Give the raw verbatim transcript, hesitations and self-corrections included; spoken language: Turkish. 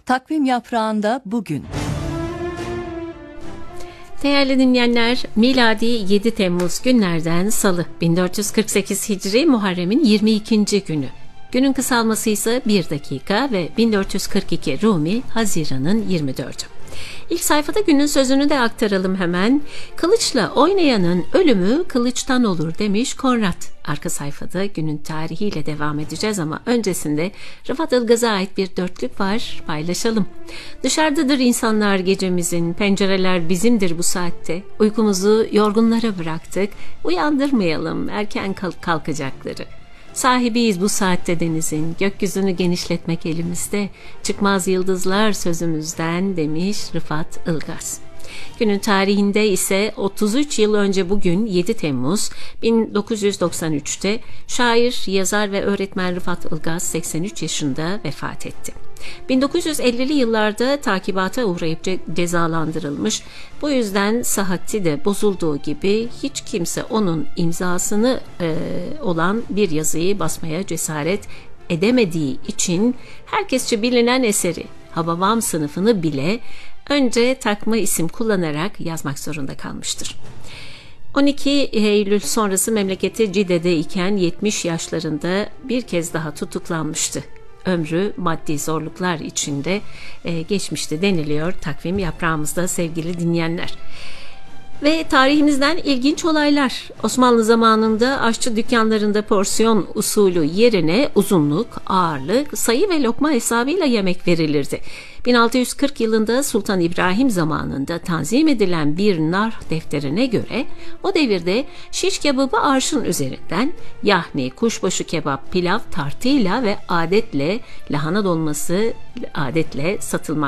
Takvim yaprağında bugün. Değerli dinleyenler, miladi yedi Temmuz günlerden Salı, bin dört yüz kırk sekiz Hicri Muharrem'in yirmi ikinci günü. Günün kısalması ise bir dakika ve bin dört yüz kırk iki Rumi Haziran'ın yirmi dördü. İlk sayfada günün sözünü de aktaralım hemen. Kılıçla oynayanın ölümü kılıçtan olur demiş Konrad. Arka sayfada günün tarihiyle devam edeceğiz ama öncesinde Rıfat Ilgaz'a ait bir dörtlük var, paylaşalım. Dışarıdadır insanlar gecemizin, pencereler bizimdir bu saatte. Uykumuzu yorgunlara bıraktık, uyandırmayalım erken kalk kalkacakları. Sahibiyiz bu saatte denizin, gökyüzünü genişletmek elimizde, çıkmaz yıldızlar sözümüzden demiş Rıfat Ilgaz. Günün tarihinde ise otuz üç yıl önce bugün yedi Temmuz bin dokuz yüz doksan üçte şair, yazar ve öğretmen Rıfat Ilgaz seksen üç yaşında vefat etti. bin dokuz yüz ellili yıllarda takibata uğrayıp cezalandırılmış. Bu yüzden sıhhati de bozulduğu gibi hiç kimse onun imzasını e, olan bir yazıyı basmaya cesaret edemediği için herkesçe bilinen eseri Hababam sınıfını bile önce takma isim kullanarak yazmak zorunda kalmıştır. on iki Eylül sonrası memleketi Cide'de iken yetmiş yaşlarında bir kez daha tutuklanmıştı. Ömrü maddi zorluklar içinde e, geçmişti deniliyor takvim yaprağımızda sevgili dinleyenler. Ve tarihimizden ilginç olaylar. Osmanlı zamanında aşçı dükkanlarında porsiyon usulü yerine uzunluk, ağırlık, sayı ve lokma hesabıyla yemek verilirdi. bin altı yüz kırk yılında Sultan İbrahim zamanında tanzim edilen bir nar defterine göre o devirde şiş kebabı arşın üzerinden, yahni kuşbaşı kebap pilav tartıyla ve adetle lahana dolması adetle satılmaktadır.